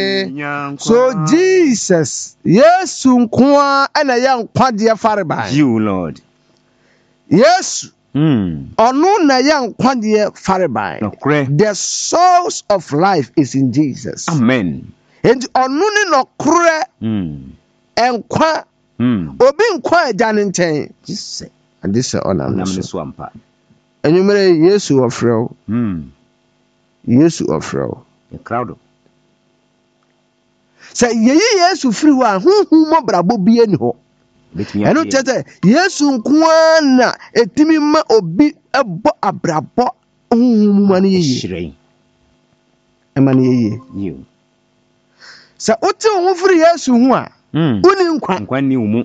So Jesus, yes, nkwa ena ya nkwadeɛ fareban. You, Lord. Yes. Onu na ya nkwadeɛ fareban. The source of life is in Jesus. Amen. And onu ni nokre nkwa obi nkwa agya ne nkyɛn. Jesus. And this is honor. Swampa. Enyumere Yesu ofrɛ. Yesu ofrɛ. A crowd. Say yeyi Yesu free wa huhu mo brabo bi ani ho. Eno tete Yesu nkoa na etimi ma obi ebo abrabo huhu mu mane yeyi. Emane yeyi. You. Say ote wo free Yesu ho a uni nkwa ni umu.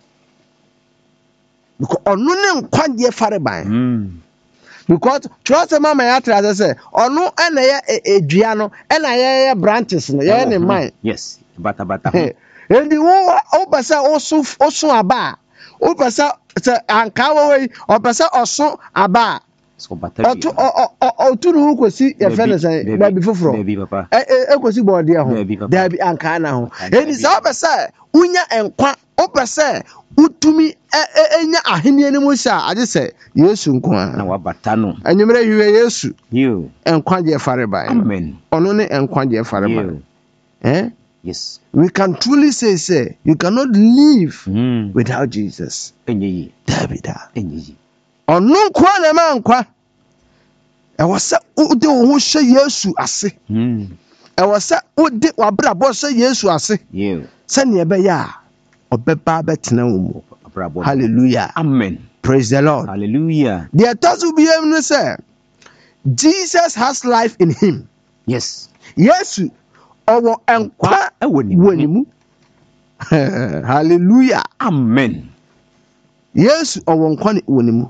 Because onu ne nkwa de fareban. Because trust mama ya tra say onu ena ya edua no ena ya branches no ya ne man. Yes, bata. Endi wo pesa oso aba. O pesa anka wo we o pesa oso aba. So bata. Otu no kosi e fe ne say ba bi foforo. Baby papa. Kosi body ho. Da bi anka na ho. Endi sa o pesa unya enkwa o pesa utumi enya ahenie ne mu sha ade se Yesu nkwa na wabata no anyumre hiwe Yesu you enkwa je fareban. Amen. Ono ne enkwa je fareban. Yes, we can truly say you cannot live without Jesus. Enyi Davida enyi ono nkwa na ma nkwa e wo se ode wo ho hye Yesu ase e wo se ode wabrabo hye Yesu ase se ne ebe ya obeba betena wo mu. Hallelujah. Amen. Praise the Lord. Hallelujah. The thoughts will be able to say Jesus has life in him. Yes. Yesu owo enkwa wonimu. Hallelujah. Amen. Yesu owo enkwa wonimu.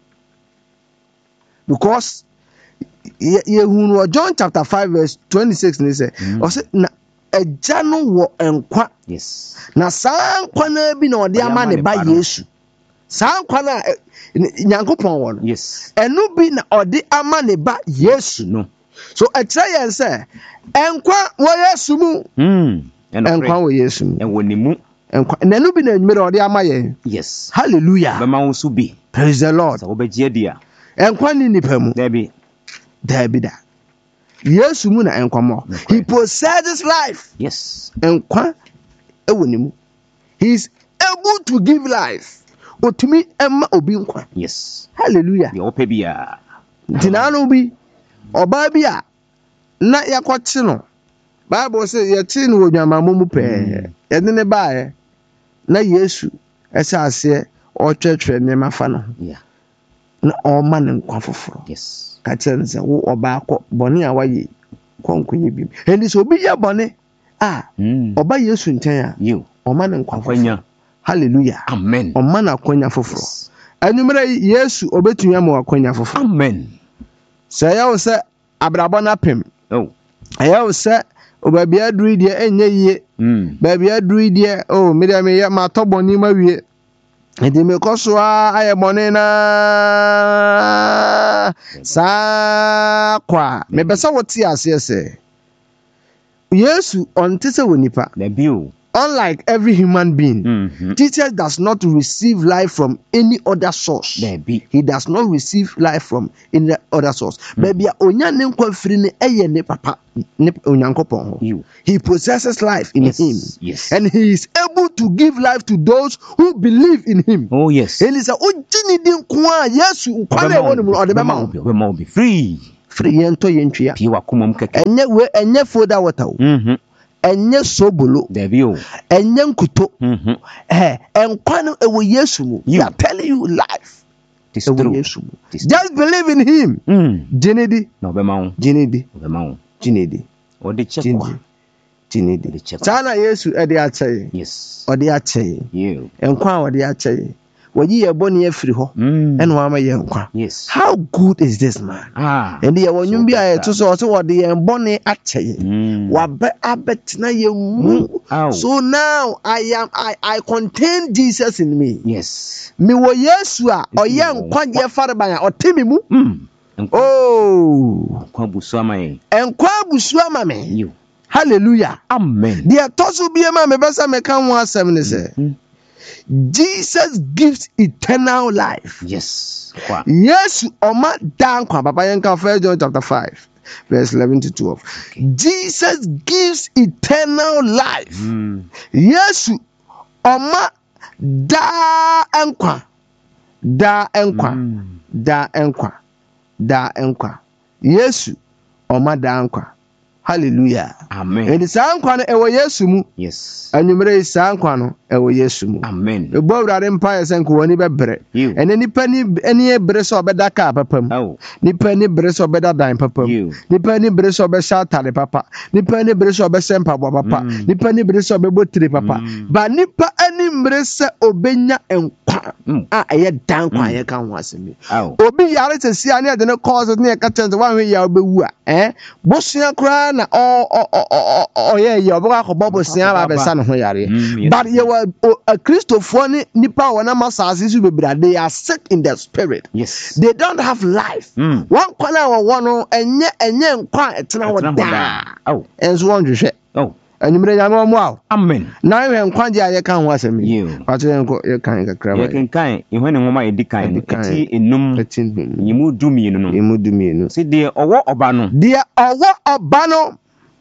Because you John chapter 5 verse 26 ne say o say na eja no wo enkwa. Yes. Na saa nkwa na bi na ode ama ne ba Yesu. Saa nkwa na Nyankopɔn wo no. Yes. Enu bi na ode ama ne ba Yesu no. So etra yen say enkwa wo Yesu mu. Enkwa wo Yesu mu. Ewonimu. Enkwa na enu bi na enwere ode ama yen. Yes. Hallelujah. Be ma wo so bi. Praise the Lord. So obegie dia. Enkwa ni nipa mu. Dabi. Yesu mu na enkwa mo. He possesses life. Yes. Enkwa ewonimu. He is able to give life. Otumi emma obi nkwa. Yes. Hallelujah. Ye ope bia. Dinano bi oba bia na yakote no. Bible say ye ti no odwamamo mu pe. Ye ne baaye na Yesu esa ase o twetwe ne mafa no. Yeah. Na o ma ne nkwa foforo. Yes. Ka tell say wo oba akọ bone a waye konkonye bi. Endi so obi ya bone oba Yesu nten a you o ma ne nkwa foforo. Hallelujah. Amen. O ma na kwanya foforo. Anumere Yesu obetumi ama wakwanya foforo. Amen. Say ya wo say abrabo na pem. Oh. Ya wo say obabi aduru die enye yie. Babi aduru die me dia me ya ma toboni ma wie. Edi me koso aye bone na sa kwa me besa woti ase se Yesu onte se wonipa na bio. Unlike every human being, Jesus does not receive life from any other source. He does not receive life from any other source. Baby, onya ne nkwa firi ne eye ne papa ne onyankopon. He possesses life in him. Yes. And he is able to give life to those who believe in him. Oh yes. And he said, "Ojini di nkwa Yesu nkwa na wonu mu ode be ma wo be free. Free yento yentwa. Pi wakomam keke. Enye foda water. Enye sobolo enye nkuto enkwa no ewo Yesu mu. We are telling you life. This is true. Just believe in him. Jinidi no be ma wo jinidi o de chekwa jinidi sana Yesu e de ache. Yes. O de ache you enkwa o de ache wayi ye boni afiri ho ene wa ma ye nkwa. Yes. How good is this man? And ye wonwum bi aye to so wo de ye boni ache wa be abetna ye mu. So now I contain Jesus in me. Yes. Me wo Yesu a oye nkwa je fareban a otemi mu. Oh, nkwa busu ama ye. Nkwa busu ama me. You Hallelujah. Amen. The tosu be ma me besa me kan ho asem ne say. Jesus gives eternal life. Yes. Yes, Oma Dankwa, Papa Yanka, 1 John chapter 5, verse 11 to 12. Okay. Jesus gives eternal life. Yes, Oma Da Enkwa. Yes, Oma Da Enkwa. Hallelujah. Amen. And the Sankwa no ewo Yesu mu. Yes. Anumere Sankwa no ewo Yesu mu. Amen. Ebo awurade mpae senko woni bebre. Ene nipa ni eni ebre so obeda ka papam. Nipa ni bre so obeda dan papam. Nipa ni bre so obesha tare papa. Nipa ni bre so obesempa bo papa. Nipa ni bre so obebotire papa. Ba nipa ani mbre se obenya enkwa a eye dan kwa ye kan ho asemi. Obi yare sesia ne de ne cause ne ka chance wan hwe ya obewu a bosia kra na yeah oboka ko bobo sia ba besa no ho yare. But you were a Christopher nipa wona masase su bebrade, they are sick in the spirit. Yes. They don't have life. One kwana wo no enye nkwa etena wo da. Enso won hwehwe. Anumre nyame omo aw. Amen. Na hwe nkwa je aye kan ho asem yi. Pato enko ye kan kakra ba. Ye kan ehwe ne ngoma edikan eti enum nyimu dumienu no. Nyimu dumienu. Se de owo oba no. De owo oba no.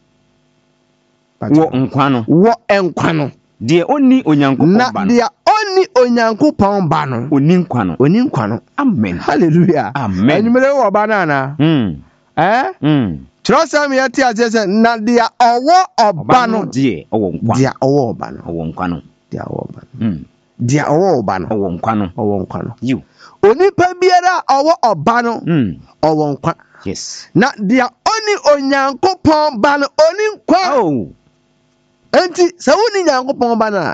Wo nkwa no. Wo enkwa no. De oni onyankopon ba no. Na de oni onyankopon ba no. Oni nkwa no. Oni nkwa no. Amen. Hallelujah. Amen. Anumre wo oba na na. Trust me yati ajese na dia owo oba no die owo nkwa. Dia owo oba no. Owo nkwa no. Dia owo oba no. Dia owo oba no. Owo nkwa no. Owo nkwa no. You. Onipa biara owo oba no. Owo nkwa. Yes. Na dia oni onyankopon ba no oni nkwa. Enti sa woni nyankopon ba na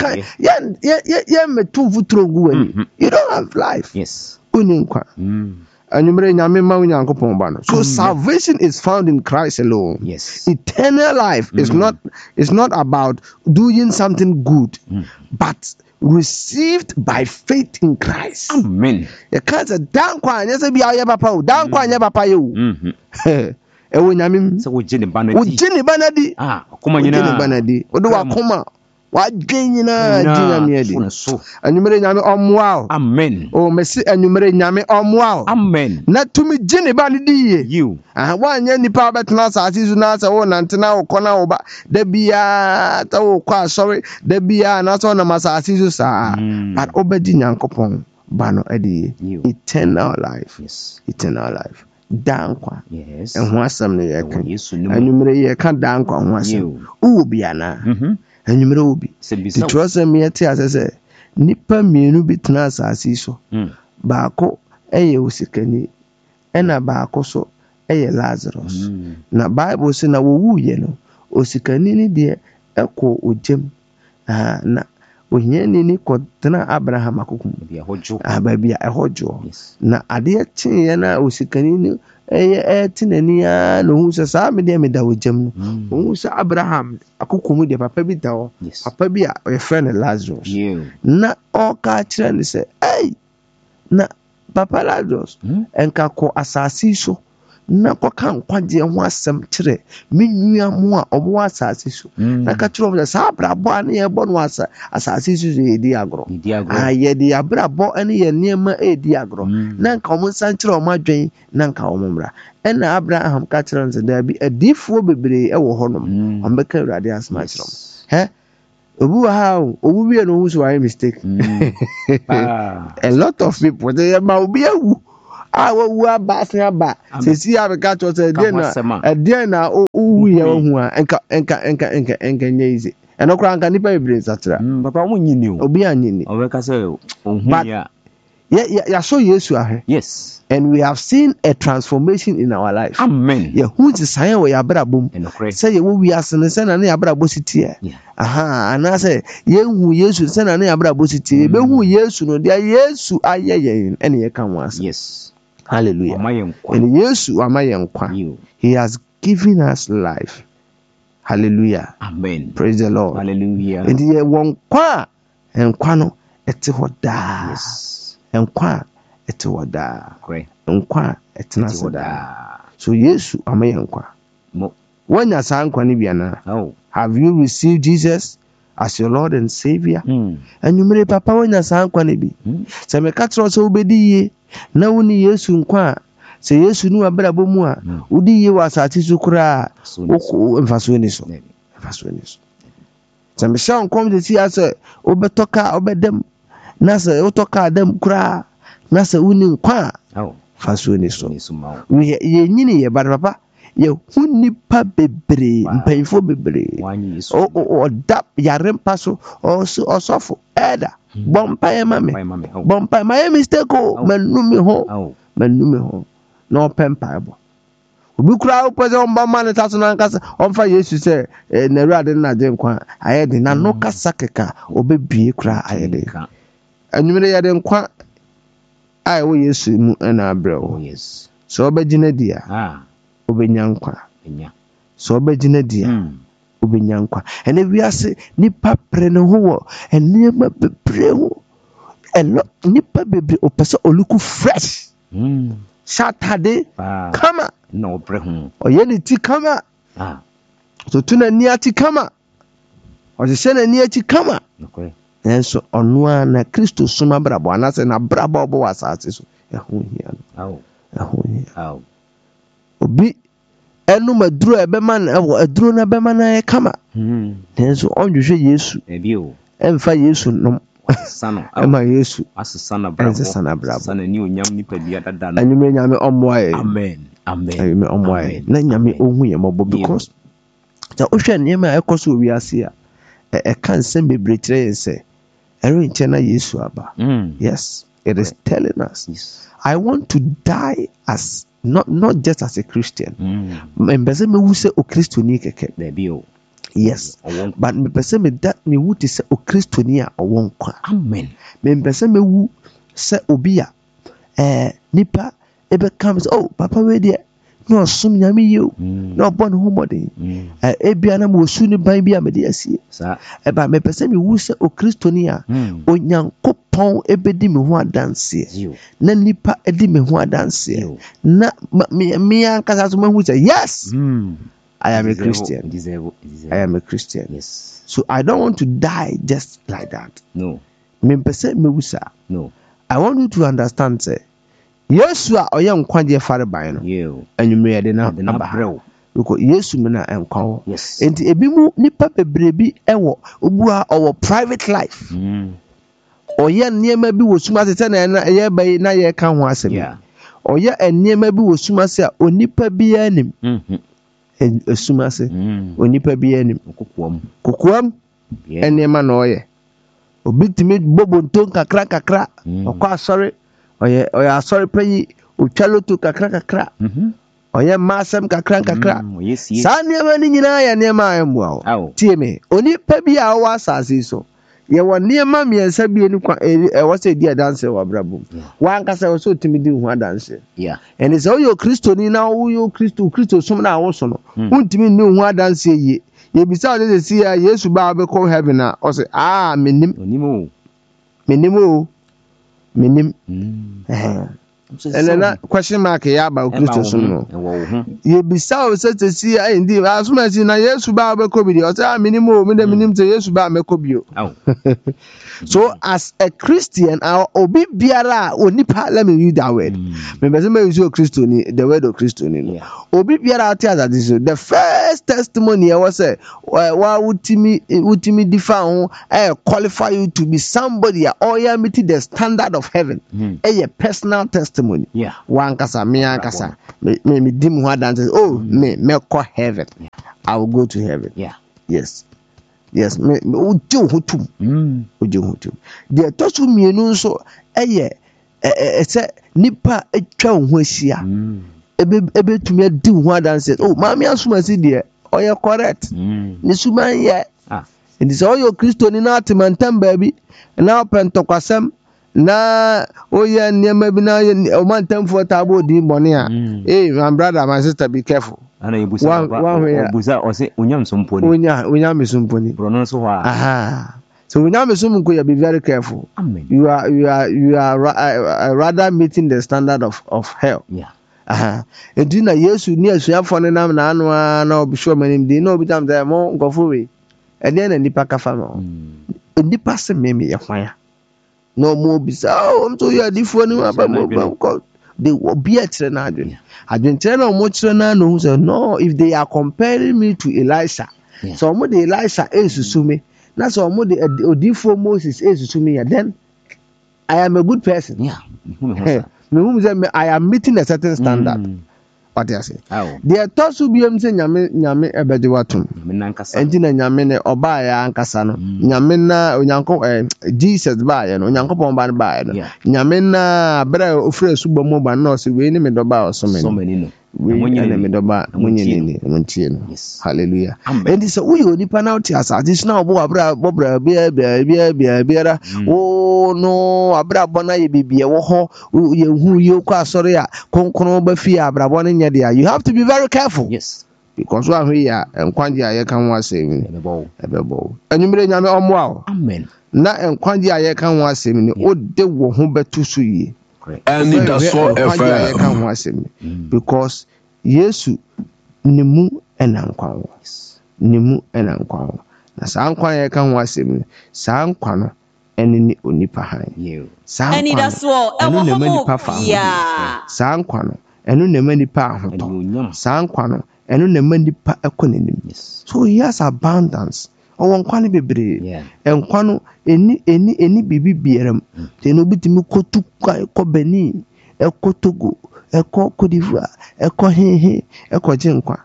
yen metu futuro gu ani. You don't have life. Yes. Oni nkwa. Anumere nyame ma onyankopon ba no. So salvation is found in Christ alone. Yes. Eternal life is not about doing something good, but received by faith in Christ. Amen. You can't say dan kwa anya se bia ye papa o dan kwa anya papa ye o. Ewo nyame se wo jini banadi. Wo jini banadi. Akoma nyina. Jini banadi. Odo wakoma. Wa ganyina nyame adi. Anumere nyame omwa. Amen. O mesi anumere nyame omwa. Amen. Na tumi jini banadi ye. You. Wa anya nipa betena asase su na asa wo nantena wo kona wo ba da bia ta wo kwa sorry da bia na so na masase su sa. But obedi nyankopon ba no adi eternal life. Yes. Eternal life. Dankwa. Yes. En ho asam ne ye kan. Anumere ye kan dankwa ho asam. Wo bia na. Anumere obi. The trust me yeti asese nipa mienu bitena asase so. Baako eye osikani ena baako so eye Lazarus. Na Bible say na wo wuye no osikani ni de eko ojem. Na ohiani ni ko tena Abraham akokum bia hojo. Bia ehojo. Na ade chin na osikani ni eye tinani a no hu sa me de me da ojem no. Hu sa Abraham akokum de papa bi da o. Papa bi a o friend Lazarus. Na o ka kire ni say na Papa Lazarus enka ko asasi so na ko kan kwaje ho asem kire menua mo a obo asasi so na ka kire obo sa brabo ane ye bo no asasi so ye di agro ye di abrabo ane ye niema e di agro na nka omo san kire omo adwen na nka omo mra ena Abraham ka kire nse da bi adifuo bebre e wo honom ombeka urade asma kire obu obu bi no who why mistake a lot of people they ma obi awu awu abasia ba sesi abeka to say dey na owu ye ohu a enka nyeize enokra nka nipa bebre satra papa mo nyini o obi anyini obeka say ohu ya ya so Yesu ahe. Yes. And we have seen a transformation in our life. Amen. Yeah, who is saying we are brabum? Say we are saying na na brabo sitie. And I say ye hu Yesu say na na brabo sitie. Be hu Yesu no dia Yesu ayeye ene ye kan was. Yes. Hallelujah. And Yesu amayenkwa. He has given us life. Hallelujah. Amen. Praise the Lord. Hallelujah. And ye won kwa enkwa no ete hoda. Yes. Enkwa ete wada. Great. Nkwa etena sada. So Yesu amaye nkwa. When you sang Quanibiana, have you received Jesus as your Lord and Savior? And you may papa when you sang Quanibi. So me catro so obedi na woni Yesu nkwa. Se Yesu nu abrabo mu a, udi ye wasati so kura mfaso ni so. Se me sha nkom de ti ase obetoka obedem. Na se otoka dem kura. Na se uni nkwa. Faso ni so. We ye nyini ye bad papa. Ye hunipa bebre mpanyfo bebre o dap yarem paso o sofo eda bompa ye mame bompa my mistake o manumi ho no pempa ebo obi kura o pese on ba man taso na nkasa on fa Yesu se na ruade na je nkwa ayede na no kasa keka obebie kura ayede anwumere yade nkwa ai wo Yesu mu na abrɛ yes so obegina dia obenyankwa so obegina dia obenyankwa ene wiase nipa pre ne ho wo enema bebre ho elo nipa bebre opese oluku fresh Saturday kama no bre ho oyeni ti kama so tuna ni ati kama o se na ni ati kama okay enso onua na Kristo suma brabo anase na brabo bo wasase so ehun hia no obi enu maduro ebema na aduro na bema na kama nenso onhwehwe Yesu ebio emfa Yesu no sano ema Yesu asesana brabo sana ni onyam nipa bia dada no anyume nyame omwae amen anyume omwae na nyame ohu ye mobo because ta ohwe niam ekoso wiase a kan sem bebre kire yense ero nchena Yesu aba yes it is telling us I want to die as not just as a Christian. Mbese me wu se o Kristoni keke. Yes. But me pese me that me wu ti se o Kristoni a owon kwa. Amen. Me pese me wu se obi a nipa ebe come say oh papa we there no sum nyame you no born homody ebia na mo su ni ban bia me de asie sa eba me pese me wu se o Kristoni a onyankopon ebedi me ho adanse na nipa edi me ho adanse na me ankasa so mahu say yes I am a Christian. I am a Christian. Yes. So I don't want to die just like that. No. Me pese me wusa. No. I want you to understand say Yesu a oye nkwaje fare ban no. Yo. Anwumre de na abrɛw. Because Yesu me na enkwa. Yes. Enti ebi mu nipa bebrebi ewo obua owo private life. Oye niema bi wo suma se na ye bai na ye ka ho asem. Yeah. Oye niema bi wo suma se a onipa bi anim. Esuma se onipa bi anim. Kokoam. Niema na oye. Obi timi bobo nton kakra okwa asori oye asori peyi otwaloto kakra oye masem kakra sa niema ni nyina ya niema ayemwa tie me onipa bi a wa asase so ye wo niema miensa bi eni kwa wo se di adanse wa brabo wa ankasa wo so timi di hu adanse and so yo Kristoni na wo yo Kristo som na wo so no untimi ni hu adanse ye ye bisa o de si ya Yesu ba be call heaven na o say menim elena question mark ya ba Kristo so no ye bisa o say si ya ndi asuma si na Yesu ba be ko bi o say menim say Yesu ba me ko bi o so as a Christian our obi biara onipa let me read that word me be say me use Kristo ni the word of Kristo ni no obi biara ati as this the first testimony I was say wa utimi differ qualify you to be somebody or you meet the standard of heaven a personal testimony one kasa me ankasa me dim ho dance oh me call heaven I will go to heaven yes me ujo hotum the tosu mienu nso ese nipa etwa ho ahia ebe tumi adi ho adanse oh maami asuma si de oye correct ni suman ye ndi so oyo Kristo ni na atemantam baabi na pentokwasam na oye niema bi na o mantamfo tabo di bone a my brother my sister be careful ana ibusa o se onyam somponi onyam somponi brono so ha so onyam somko you be very careful. Amen. You are rather meeting the standard of hell Enti na Yesu ni asuafo ne nam na anu na obisho manim di na obi tam say mo nkofo we ede na nipa kafa ma nipa se meme ye hwan ya no mo bisa so ya difo ni aba mo they will be a trainer adwen trainer mo trainer no say no if they are comparing me to Elisha so mo de Elisha esusu me na so mo de odifo Moses esusu me ya then I am a good person. I am meeting a certain standard. What do you say? The thoughts will be saying Yame Ebediwatum. And in Yamene Obaya and Casano. Yamena Unyanko Jesus by and Unyanko Pomban by. Yamena Bra Ufre Subamoba no si we name Doba or so many. We name Doba Munyin. Yes. Hallelujah. And this we only pan out as this now Bobra Biera. Oh no, Abra Bona Bibi Woho, who you qua sorry, Concono Bafia, Brabon. You have to be very careful. Yes. Because we are here and Kwandia ye can was saving ebebo. And you may nyame omwa. Amen. Na en Kwandia ye can was saving o de wo ho betu so yi. And that's so Kwandia ye can was saving. Because Yesu nimu enankwa wo. Nimu enankwa wo. Na sa ankwa ye can was saving. Sa ankwa no eni ni onipa han. Sa ankwa. Eni that's so e wo ho. Yeah. Sa ankwa no enu na mani pa ahoto sankwa no enu na mani pa ekonenim so he has abundance owon kwa ne bebre enkwa no eni bibi bieram te no bitimi kotu ko Benin eko Togo eko Cote d'Ivoire eko hehe eko jinkwa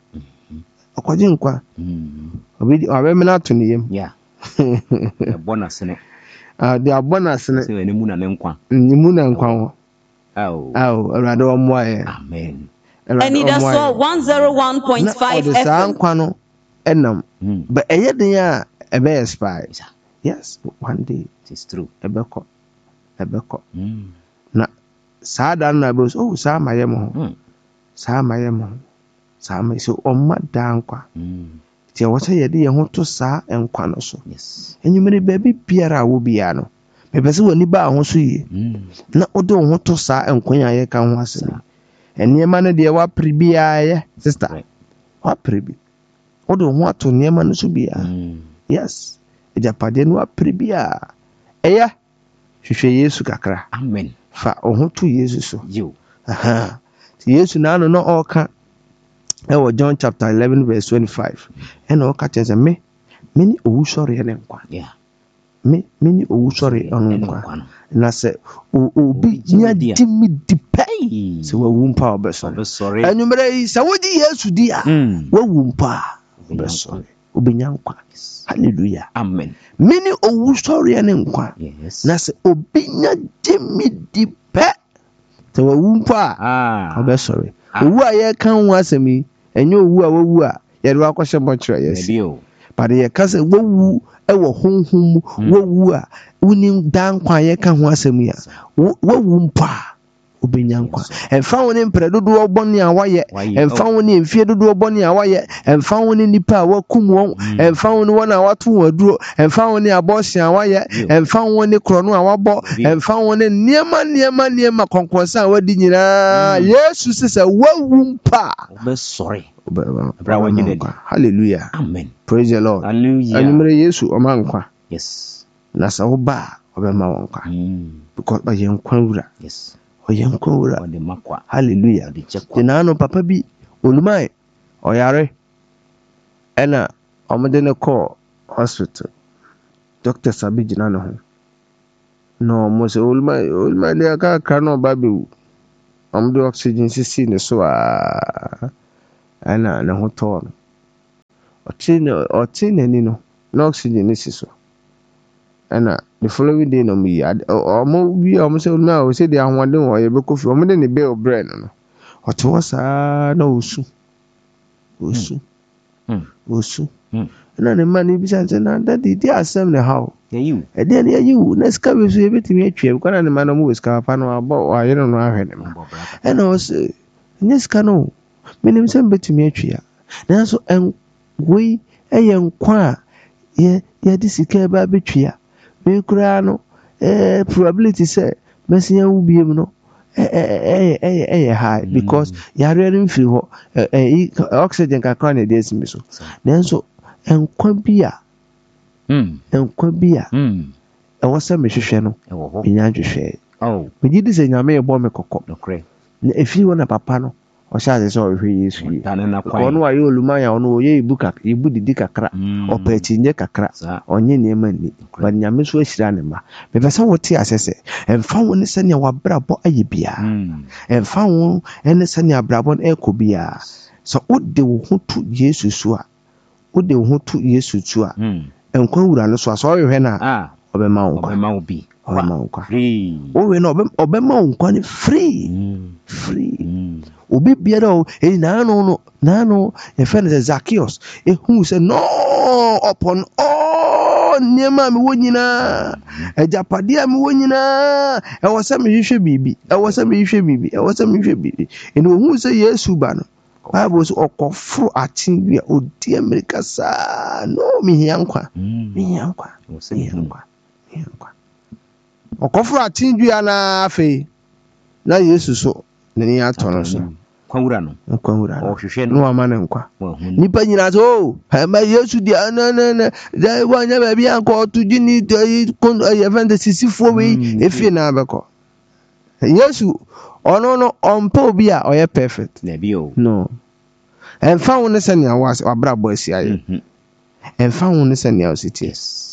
obi mena to ne yem e bonus ne the bonus ne se enimu na nkwa wo Rado Moye. Amen. And it does 101.5 FM. Enam. But a year a bear spy. Yes, one day it is true. Ebeko. Na Sadan Nabos, oh, Sama Yemo. Sama so on my dankwa. There was a year want to sa and quanoso. Yes. And you may baby Pierre will be ano. Mepese woni ba ho so yi na odo ho to sa enkonya ye ka ho asem enema no de wa pribia ye sister wa pribi odo ho ato enema no so bia yes ejapade no wa pribia eya hwehwe Yesu kakra amen fa ho to Yesu so yo Yesu na no oka e wo John chapter 11 verse 25 and oka tese me ni owu sori he nkwa yeah mini owu sorry onwa na se obi nya dimi dipai se wa wumpa obesorry anumere se wodi Yesu di a wa wumpa obesorry obinya nkwa hallelujah amen mini owu sorry ne nkwa na se obi nya dimi dipai se wa wumpa obesorry owu a ye kan ho asemi enye owu a wawu a ye de akɔhye bɔkyerɛ yes but ye ka se wawu ewo honhom wowu a unim dan kwa ye ka ho asem ya wowu mpa obenya nkwa emfa woni mpredodo oboni a waye emfa woni emfie dodo oboni a waye emfa woni nipa wakum won emfa woni wona watu waduro emfa woni abosi a waye emfa woni krono a wabo emfa woni niema konkonsa wadi nyina Yesu sese wowu mpa obesorry hallelujah amen praise the Lord hallelujah anumere Yesu omankwa yes na sa oba obema wonkwa because ba yenkwa wura yes oyenkwa wura ode makwa hallelujah tinano papa bi olumai oyare ena omode ne call hospital doctor sabi jina no ho no mo se olumai le aka no babu omode oxygen sisi ne so ana na hoto otin ni no na oxygen ni so ana the following day no mi omo bi omo se na o se de ahwanden wo ye be kofi omo de ne be obre no oto sa na osu na ne mani bi sanse na daddy di asem ne how you e de ne you na ska be so e betimi atwa ko na ne manu mo ska pa no abo ayere no ahwe ne ma ana o se ne ska no minim se betimi atwa na so we eyenkwa ye de sika ba betwa me kura no probability say mesia wo biem no high because yare no mfiri hɔ oxygen kakra na dey simi so nanso nkwa bi a ɛwɔ sɛ mehwehwɛ no menya nhwehwɛ megye di sɛ nyame yɛbɔ me kɔkɔ na ɛfiri hɔ na papa no ɔhyɛ ase sɛ ɔhwehwɛ yesu yi ɔno ayɛ olumanya ɔno ɔyɛ yɛbu didi kakra ɔpɛ akyinye kakra ɔnyɛ nneɛma nni but nyame so ahyira ne ma mepɛ sɛ wote asɛ sɛ ɛmfa wo ne sɛnea wabrabɔ ayɛ biaa ɛmfa wo ne sɛnea abrabɔ no ɛkɔ biaa sɛ wode wo ho to yesu so a nkwa wura no so a sɛ ɔhwehwɛ no a ɔbɛma wo nkwa wowe no ɔbɛma wo nkwa no free obi biara naano yɛfɛ no sɛ Zacchaeus ɛhu sɛ no upon all nneɛma a mewɔ nyinaa agyapadeɛ a mewɔ nyinaa ɛwɔ sɛ mehwehwɛ biribi ɛnti ɔhu sɛ yesu ba no Bible sɛ ɔkɔforo atenwi a ɔdi Amerika saa no mehia nkwa ɔkɔforo atenwi a na afei na yesu so n'ani atɔ no so kwawura no ɔhwehwɛ no ama ne nkwa nipa nyina so ma yesu di da wanya ba bia nkɔ to gini yɛfɛn de sisifoɔ wei efie na abɛkɔ yesu ɔno no ɔmpa obi a ɔyɛ perfect no ɛmfa wo ne sɛnea wabrabɔ asi ayɛ ɛmfa wo ne sɛnea ɔsitie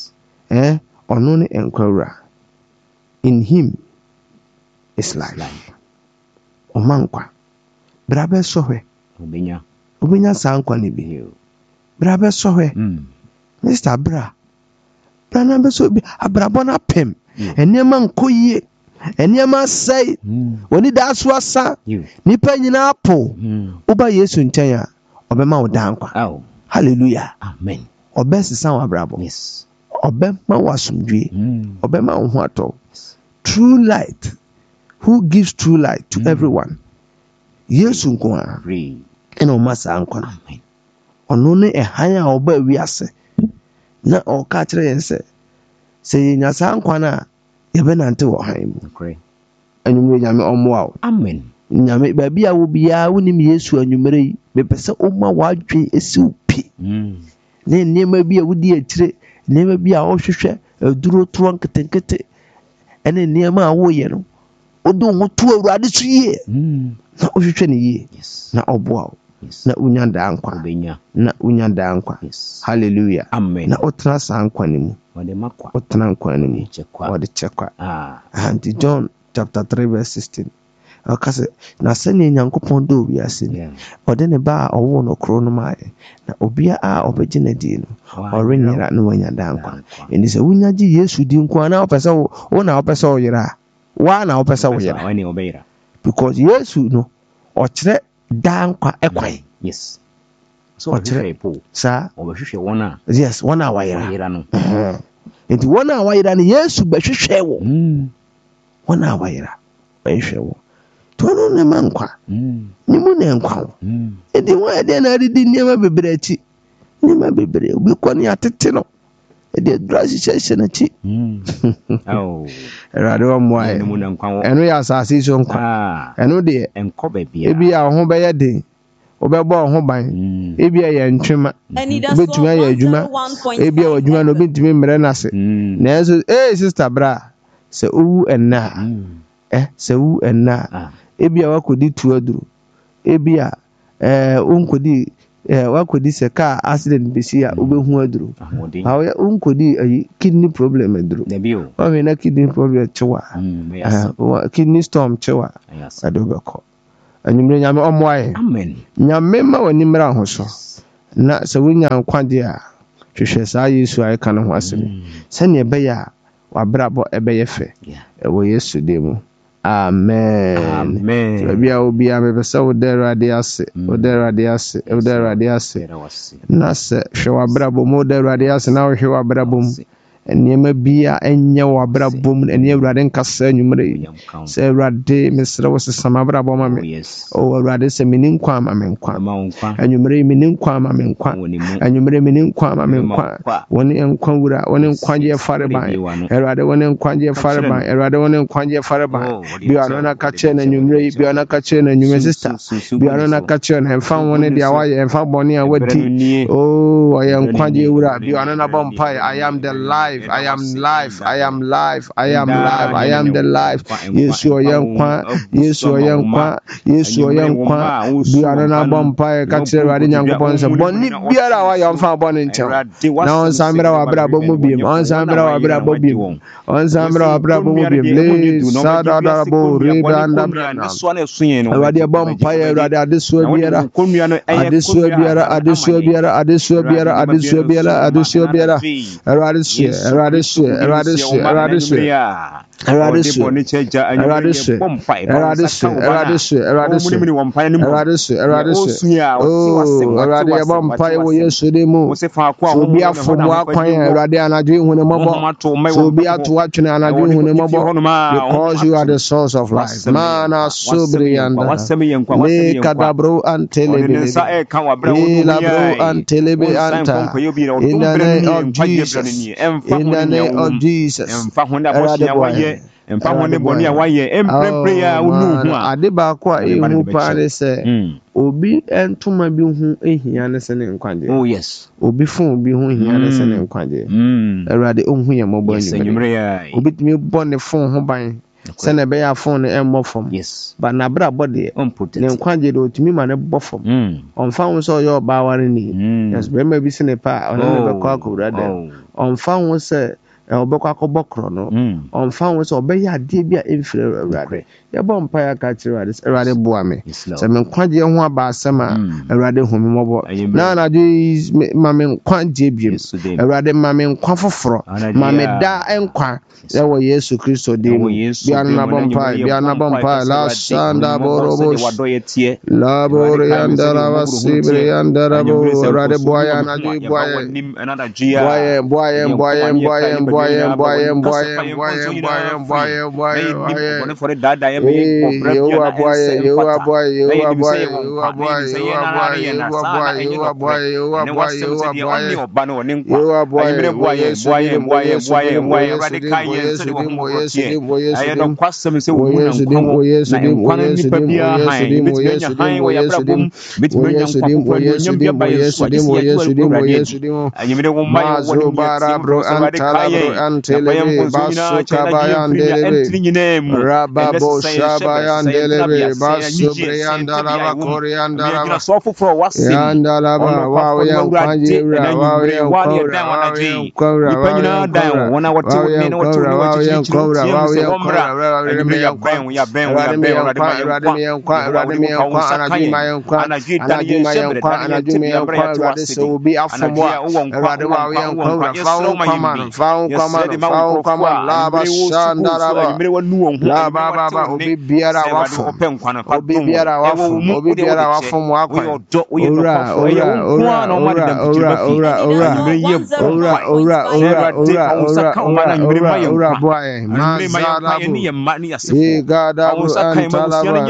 ɔno ne nkwawura in him is life ɔma nkwa bra bɛsɔ hwɛ obenya saa nkwa ne bi bra bɛsɔ hwɛ Mr. bra na bɛsɔ bi abrabɔ na pem nneɛma nkɔ yie nneɛma asɛe oni da so asa nipa nyinaa po woba yesu nkyɛn a ɔbɛma wo da nkwa hallelujah amen ɔbɛsesa wo abrabɔ ɔbɛma wo asomdwie ɔbɛma wo ho atɔ true light who gives true light to everyone yesu nko a ɛna ɔma saa nkwa ɔno ne ɛhan a ɔba wiase na ɔka kyerɛ yɛn sɛ yɛnya saa nkwa no a yɛbɛnante wɔ han mu anwummere nyame ɔmmoa wo amen nyame baabi a wo biara wonim yesu anwummere yi mepɛ sɛ woma w'adwen ɛsi wo pi ne nneɛma bi a wodi akyire nneɛma bi a wɔhwehwɛ aduro torɔ nketenkete ɛne nneɛma a woyɛ no wode wo ho to Awurade so yie na wohwehwɛ ne yie na ɔboa wo na wonya daa nkwa hallelujah amen na wotena saa nkwa no mu wotena nkwa no mu wɔde kyɛkwa anti John chapter 3 verse 16 ɔka sɛ na sɛnea Nyankopɔn dɔ wiase no ɔde ne ba a ɔwoo no koro no maayɛ na obiara a ɔbɛgye n'adi no ɔrenyera na wanya daa nkwa ɛnti sɛ wonya gye Yesu di nko a na wopɛ sɛ wo na wopɛ sɛ woyera a waa na wopɛ sɛ woyera because Yesu no ɔkyerɛ daa nkwa ɛkwan ɔkyerɛ saa ɔbɛhwehwɛ wɔn a wɔn a wayera no nti wɔn a wayera no Yesu bɛhwehwɛ wo wɔn a wayera bɛhwehwɛ wo tɔno ne ma nkwa ne mu na nkwa wo nti wɔn a ɛdeɛ na adedi nneɛma bebree akyi nneɛma bebree obi kɔ ne atete no ɛdeɛ dura hyehyɛ n'akyi Awurade ɔmmoa ɛno yɛ asase so nkwa ɛno deɛ ebi a ho bɛyɛ den wobɛbɔ ho ban ebi a yɛ ntwema obɛtumi ayɛ adwuma ebi a w'adwuma no obɛtumi mmerɛ n'ase nanso sister bra sɛ owu ɛnna ebi a wakɔdi tuaduro ebi a wonkɔdi wakɔdi sɛ car accident bɛsi a wobɛhu aduro wonkɔdi kidney problem aduro wahwɛ na kidney problem kyewa kidney storm kyewa ade wobɛkɔ anwummere nyame ɔmmoa yɛ nyame ma w'ani mmra ho so na sɛ wonya nkwagye a hwehwɛ saa Yesu a ɛka no ho asɛm sɛnea ɛbɛyɛ a wabrabɔ ɛbɛyɛ fɛ ɛwɔ Yesu din mu amen baabi a obiara mepɛ sɛ wodɛ Awurade ase na sɛ hwɛ wabrabɔ mu wodɛ Awurade ase na wohwɛ wabrabɔ mu nneɛma bia ɛnyɛ wɔ abrabɔ mu ɛne Awurade nkasa anwummere sɛ Awurade mesrɛ wo sesam abrabɔ ma me Awurade sɛ meni nkwa ama me nkwa anwummere meni nkwa ama me nkwa anwummere meni nkwa ama me nkwa wɔne nkwa wura wɔne nkwagye fare ban Awurade wɔne nkwagye fare ban Awurade wɔne nkwagye fare ban bia no na ka kyerɛ na anwummere bia na ka kyerɛ na anwummere sister bia no na ka kyerɛ na ɛmfa wɔne dia wayɛ ɛmfa bɔne a wadi ɔyɛ nkwagye wura bia no na bɔ mpae I am the life I am life I am life I am life I am the life Yesu ɔyɛ nkwa Yesu ɔyɛ nkwa Yesu ɔyɛ nkwa bia no na bɔ mpae ka kyerɛ Awurade Nyankopɔn sɛ bɔne biara wayɛ ɔmfa bɔne nkyɛw na ɔnsa mmra w'abrabɔ mu biem ɔnsa mmra w'abrabɔ biem ɔnsa mmra w'abrabɔ mu biem le sadarabo rebanda brana Awurade bɔ mpae Awurade adesoa biara adesoa biara adesoa biara adesoa biara adesoa biara adesoa biara Awurade sue Awurade sue Awurade sue Awurade sue Awurade sue Awurade sue Awurade sue Awurade sue Awurade sue Awurade sue Awurade sue Awurade yɛbɔ mpae wɔ Yesu din mu sɛ obi afɔmu akwan Awurade anadwo ihu ne mmɔbɔ sɛ obi ato atwene anadwo ihu ne mmɔbɔ because you are the source of life mana sobri yanda le kadabro antelebe labro antelebe anta in the name of Jesus in the name of Jesus empa hone boni a waye emprempre ya unu hu a ade ba ko a ehu pa ne se obi entoma bi hu ehia ne se ne nkwanje oh yes obi fun obi hu ehia ne se ne nkwanje Awurade ohun ye mobo anyumre obi tumi bɔ ne fun ho ban se na be ya fun ne emmɔ fam ba na bra bode ne nkwanje de otumi ma ne bɔ fam onfa hu so yo ba ware ni yes be ma bi se ne pa ona ne be kwa ko brada onfa hu se obekwa akobokro no onfa wo so obeyɛ ade bia emfire Awurade yɛbɔ mpa ya ka kyerɛ Awurade boa me sɛ me nkwagye ho aba asɛm a Awurade hu me mmɔbɔ na na de ma me nkwagye biem Awurade ma me nkwa foforo ma me da nkwa ɛwɔ Yesu Kristo din bia na bɔ mpa la sanda borobo la bore andara wasibre andara bo Awurade boa ya na de boa Antelebe basu kabayandelebe rababo shabayandelebe basu briandalaba koriandalaba yandalaba wawe yankwanje wawe Come on, laba shandaraba laba baba obi biara wafo obi biara wafo mwakwa ora boy mazala igada antalaba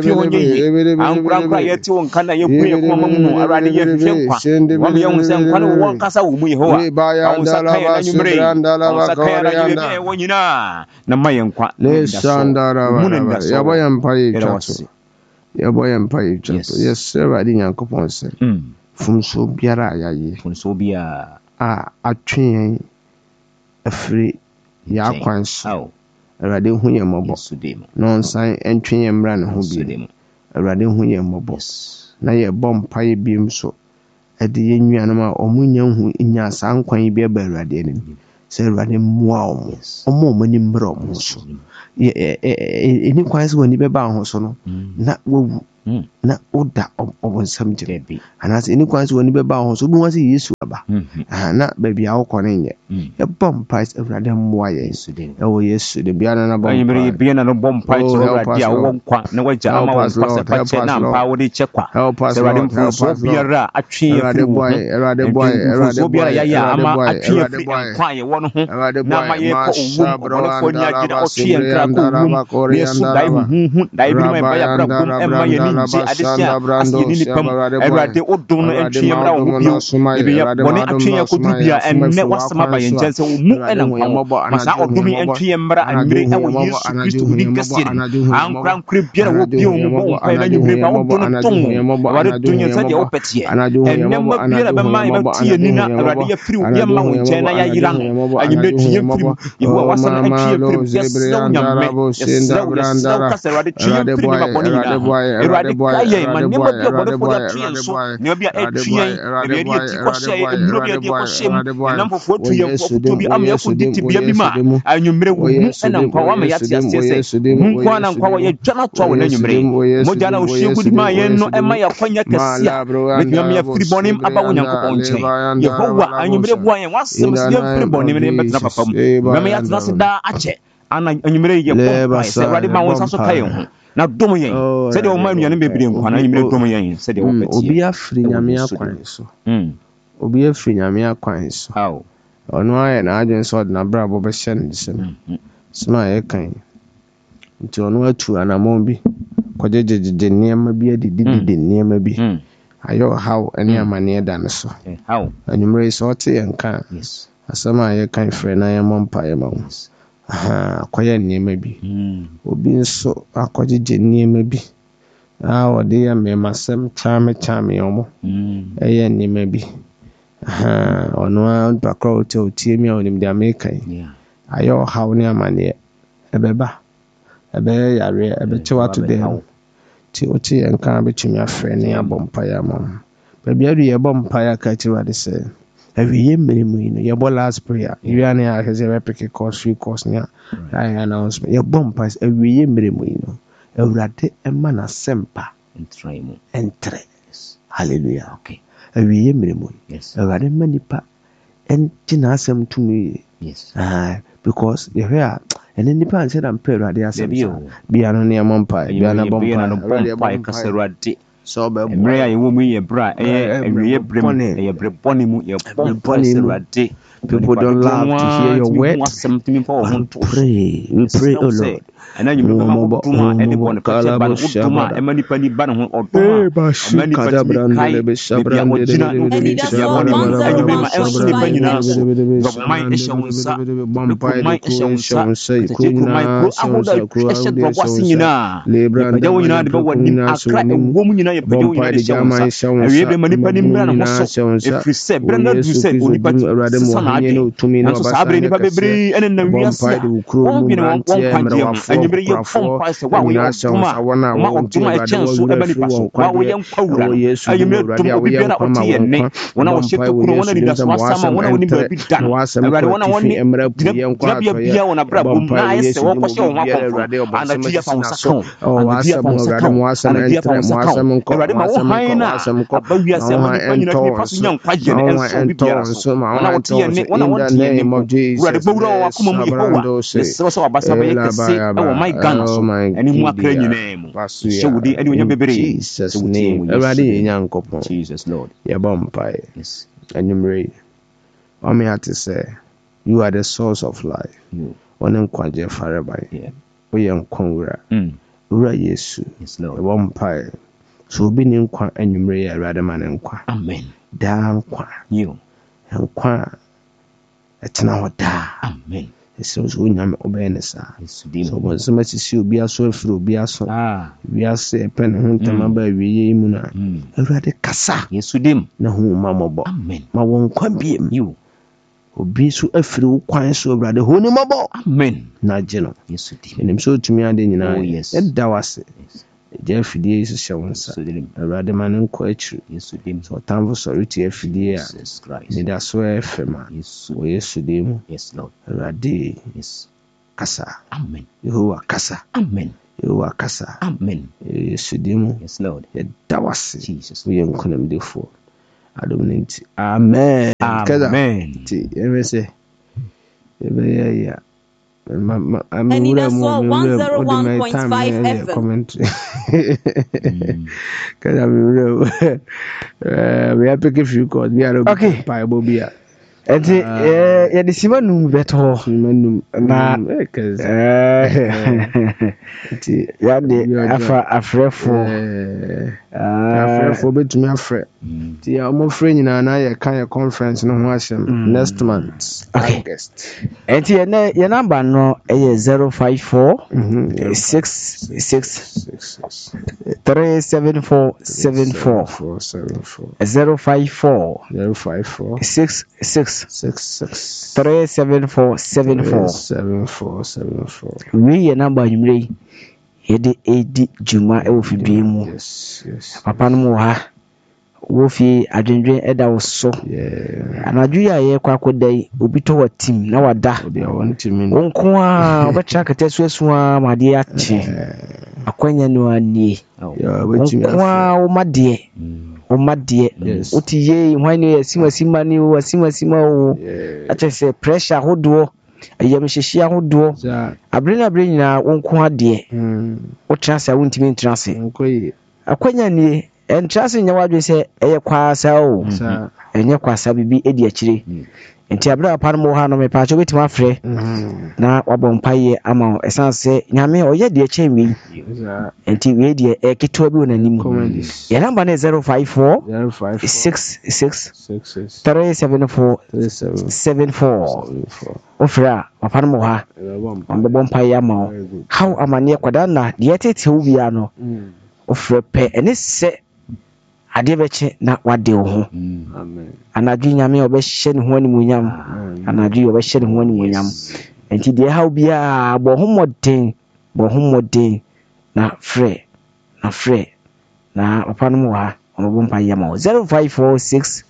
na mayenkwa le sandara yaboya mpaye chato yaboya mpaye chato yes Awurade Nyankopɔn sɛ fumso biara ayaye funso bia atwen afiri ya kwanso Awurade hu ye mɔbɔ no nsan entwen ye mra ne ho bi Awurade hu ye mɔbɔ na ye bɔ mpaye biem so ɛde ye nnuanam a ɔmunya hu nya san kwan bi ba Awurade anim sɛ Awurade mmoa ɔmo ni mbra ɔmo so eni kwan sɛ wani bɛba ho so no na wawu na oda obonsam gye anase ni kwan so woni beba ho so bi won se Yesu aba na ba bia wo kɔ ne nye e bom price Awurade mmoa ye e wo Yesu de bia na bom price bia na no bom price Awurade a wo nkwa na wagya ama wo pase pache na mpa wo de chekwa Awurade mfu so biara atwe afiri wo Awurade biara ya ama atwe afiri nkwa ye wo no ho na ma ye ko owu no fo ni agida otwe nkra ko owu Yesu dai hu dai bi ma ya bra bom emma ye ni nje adesia asiyeni ni pam Awurade odon no atwe mra wo bio ebi ya bone atwe ya kodu bia enne wasama ba ye njense wo mu ena nkwa masa odumi atwe mra anmire e wo Yesu Kristo udi kase ankra nkre biara wo bio mu bo mpa na nyumire ba wo don ton Awurade dunya sade wo petie enne ma biara be mai ba tie ni na Awurade ya firi wo bia ma wo njen na ya yira no anyumire tie firi yewo wasama atwe firi yeso nyamme yeso kase Awurade tie firi ma bone ni Awurade kaye ma ne ma bia bone fo da tie so ne bia atwie e bia ti ko hye e bia bia ko hye na mfofo tu ye ko to bi am ye ko diti bia bi ma anyumire wo mu ena nkwa wa ma ya tie ase mu nkwa na nkwa wa ye dwana to wo na anyumire mo jana wo hye gudi ma ye no e ma ya kwanya kasia me bia me firi bonim aba wo nyankopon nche Yehowa anyumire bo ye wasem se firi bonim ne betna papa mu me ya tena se da ache ana anyumire ye ko se Awurade ma wo saso kaye ho na dom yen se de o ma nuane bebre nkwa na anyumire dom yen se de wo petie obi afiri nyame akwan so obi afiri nyame akwan so how ono aye na ajen so de na bra bo be hye ne sem so na ye kan nti ono atu anamon bi kwajejeje niam bi adidi niam bi ayo how ene amane da ne so how anyumre so te yanka yes asama ye kan frɛ na ye mompa ye ma akoye niam bi obi nso akojeje niam bi ode ya me masem chame omo eye niam bi ono an pakra otie mi onim de America ayo how ne amane ebeba ebe yare ebe chewa today ti oti enka betumi afre ne abompa ya mam ba bia du ye bompa ya ka tiwa de se ewiye mmirimu ino ye bo last prayer iri ne ya heze repic course free course ne I announcement ye bompa ewiye mmirimu ino Awurade emma na sempa entre hallelujah okay ewiye mmirimu yes Awurade manipa enti na asem tumi yes because ye hear and nipa answer am pray Awurade asem bia no ne mompa bia na bompa Awurade so be emre ayi wo mu ye bra ewiye brem ye brebone mu ye bompa Awurade people don't love to hear your word. Pray. We pray, oh Lord. And then you remember any one of the many penny ban or many so sabre ni ba bebre ene na wiase o bi ne won kwanje anybre ye pompa se wa wo yoma ma otuma e chenso e bani paso wa wo ye nkwawura anybre tum bi bia otie ne wona wo shete kuro wona ni daso asama wona woni ba bi dan awade wona woni bia wona bra bum na yese wo kwose wo makofo ana dia fa wosaka ana dia fa wosaka ana dia fa wosaka awade ma wo han na ba wiase ma ni panyina ni paso nya nkwaje ne enso bi bia so wona wotie ne wona wotie name of Jesus. Where the Bura wakuma mu Yehowa. So abasa ba yekese e my Ghana so. Ani mu akra nyinam. So wudi ani onya bebre. Jesus name. Everybody nyankopon. Jesus Lord. Ye bompai. Yes. Anyumre. O me had to say you are the source of life. One nkwaje forever. Yeah. We yankwura. Ura Yesu. Yes Lord. Ye bompai. So obi ni nkwa anyumre ya Awurade ma ne nkwa. Amen. Da nkwa. You. Nkwa etena hoda amen eso so nyame obene sa so bo so matisi obi aso afiri obi aso obi ase pen ho ntama ba wiye mu na Awurade kasa yesudim na hu mamobo amen ma won kwa biem you obi so afiri wo kwan so Awurade ho ni mabo amen na gino yesudim enim so tumi ade nyina edda wase je afidie so shewonsa Awurade ma ne nkɔ akiri yesudim so tamfo sorry ti afidie a ni da so efema o yesudim yes Lord Awurade yes kasa amen Yehowa kasa amen wakasa. Amen. Sudimu. Yes, Lord. Dawasi. Jesus. We enkunamdefo. Adominati. Amen. Amen. Say. Yeah. Anida Soul 101.5 FM. Commentary. Because we are picking few calls. We are okay. Bible beer. Enti ya de sima num beto na enti ya de afrefo betumi afre ti ya omo frɛ nyina na ya kan conference no ho asem next month August. Enti ya number no 054 66 374 74 054 66 374 we ya number nyumre yede edi juma e ofidue mu. Papa no mo ha wo fi adwendwen eda wo so anadwo ya ye kwakodai obi to watim na wada wonko a obetra katesuesu a made ache akwanya no ani wonko a wo made oti ye hwan ne asimasima ni o asimasima o atese pressure hodo ayamhyehyia hodo abre nyina wonko ade wo trase wontimi ntrase akwanya ni entrase nya wadwe se eye kwasa o enye kwasa bibi edi akire enti abra pa no ha no me pa cho betima afre na wabompaye ama esanse nyame oye de ache wi enti we de ekito bi onanim ya number na 054 66 374 74 ofra papa no ha wabompaye ama how amane kwada na de tete wo bia no ofra pe ene se ade beche na wade wo ho anadwi nyame obehye ne ho animunyam anadwi obehye ne ho animunyam enti de ha bia bo homoden na frɛ na papa no mo ha obo mpa yama 0546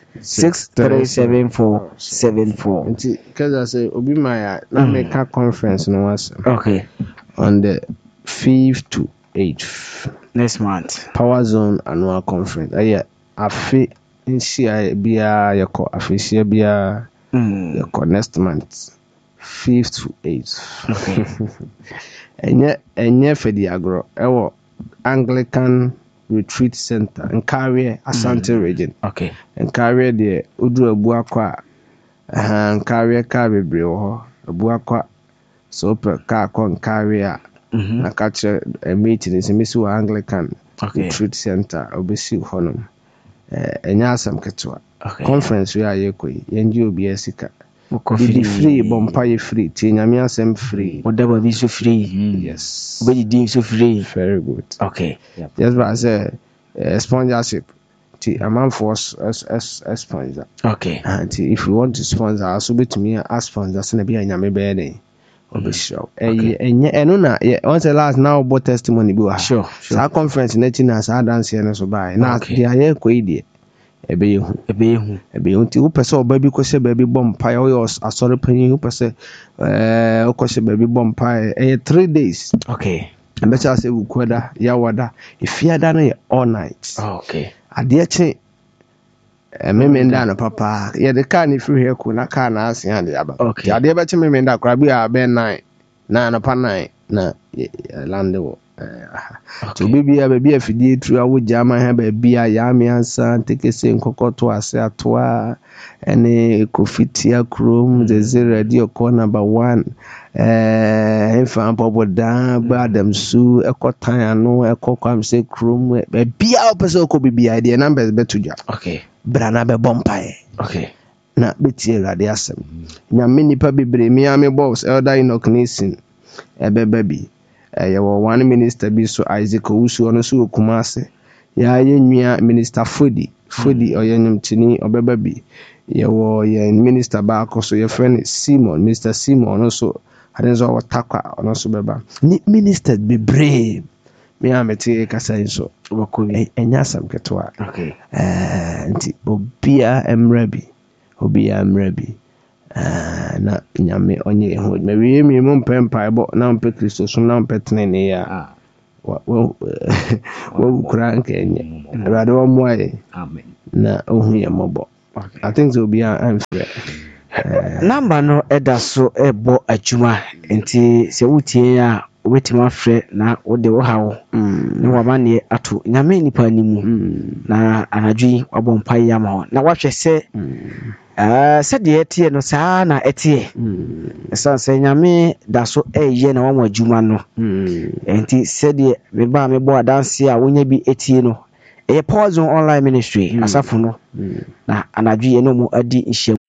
637474 enti kaza say obi maya na make conference no was okay on the 5th to 8th next month Power Zone annual conference afi nsia bia yako afisia bia yako next month 5th to 8th okay enye fedi agro ewo Anglican Retreat Center Nkare Asante region okay Nkare de odu abu akwa Nkare ka bebre ho abu akwa so per ka akwa Nkare a na catch a meeting is Miss Anglican Retreat Center obesi honum enya asam ketwa conference we aye koi yenji obi asika be free bompa free ti nyame asem free odaba bi so free yes be di so free very good okay yes but I say sponsorship ti amount for sponsor okay and if you want to sponsor also be to me as sponsor so na be nyame be dey obeshow enye eno na once the last now about testimony bi wa sure sa conference na ti na sa dance here no so bai na dia ye koi die ebe yehu ti wo pese oba bi ko se ba bi bompa yo asore panyin wo pese ko se ba bi bompa 3 days okay and better say we kwada ya wada ifiada na all night okay ade che memenda no papa ye de car ni free here ko na car na asen ade aba okay ade be che memenda kra bi a be 9 na pa 9 na land wo to bibi a baby afidie tru awo jama ha baby a ya me ansa tekese nkokoto ase atoa ene kofitia chrome the zero radio call number 1 enfan popo da badam su ekotan ano ekokwam se chrome baby a opese ko bibi a de numbers betuja okay brana be bompae okay na betie rade asem nyame nipa bebre mi ame boss elder Enoch Nisin baby yawo one minister bi so Isaac Owusu ono so Kumase ya yenua minister Fodi oyanyum tini obeba bi yawo ye minister ba akoso ye friend Simon Mr Simon ono so hadenzo watakwa ono so beba ni minister be brave me amete kasa nso obakobi enya sam ketwa okay nti obia emrabi na nyame onye ho mewie mi mo mpempa ebo na mpe Kristo so na mpe tenene ya What Kuran Kenya? Rather, one Amen. Na ohuye mobile. I think so be an number no ɛda so ɛbɔ adwuma nti sɛ wotie a wobɛtumi afrɛ na wode wo hawo na wamanneɛ ato nyame nipa animu na anadwo yi wabɔ mpa yi ama ho na wahwɛ sɛ sɛdeɛ ɛteɛ no saa na ɛteɛ ɛsiane sɛ nyame da so ɛyɛ na wama adwuma no nti sɛdeɛ mebaa mebɔ adanse a wonya bi ɛtie no ɛyɛ Power Zone Online Ministry asafo no na anadwo yi ɛno mu adi nhyia